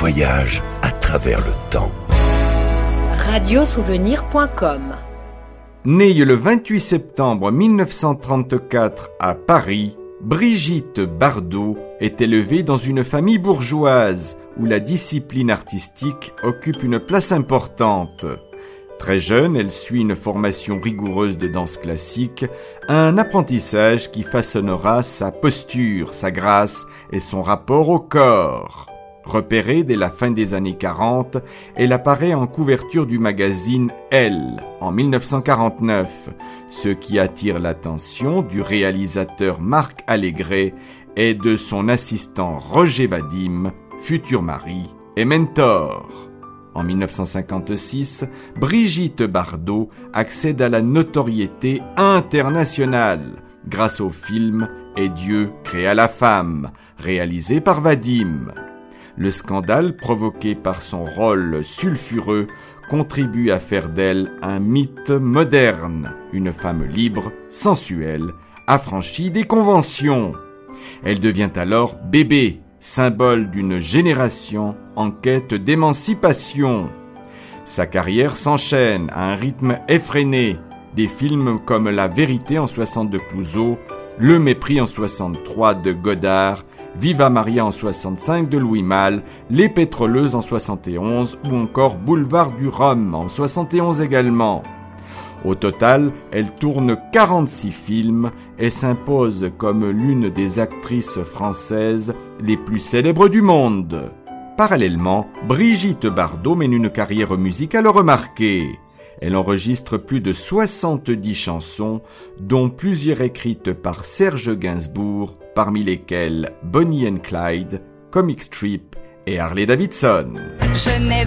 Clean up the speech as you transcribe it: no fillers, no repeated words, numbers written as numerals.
voyage à travers le temps. Radiosouvenir.com. Née le 28 septembre 1934 à Paris, Brigitte Bardot est élevée dans une famille bourgeoise où la discipline artistique occupe une place importante. Très jeune, elle suit une formation rigoureuse de danse classique, un apprentissage qui façonnera sa posture, sa grâce et son rapport au corps. Repérée dès la fin des années 40, elle apparaît en couverture du magazine Elle en 1949, ce qui attire l'attention du réalisateur Marc Allégret et de son assistant Roger Vadim, futur mari et mentor. En 1956, Brigitte Bardot accède à la notoriété internationale grâce au film « Et Dieu créa la femme », réalisé par Vadim. Le scandale provoqué par son rôle sulfureux contribue à faire d'elle un mythe moderne, une femme libre, sensuelle, affranchie des conventions. Elle devient alors bébé, symbole d'une génération en quête d'émancipation. Sa carrière s'enchaîne à un rythme effréné. Des films comme La Vérité en 60 de Clouzot, Le Mépris en 63 de Godard, Viva Maria en 65 de Louis Malle, Les Pétroleuses en 71 ou encore Boulevard du Rhum en 71 également. Au total, elle tourne 46 films et s'impose comme l'une des actrices françaises les plus célèbres du monde. Parallèlement, Brigitte Bardot mène une carrière musicale remarquée. Elle enregistre plus de 70 chansons, dont plusieurs écrites par Serge Gainsbourg, parmi lesquelles Bonnie and Clyde, Comic Strip et Harley Davidson.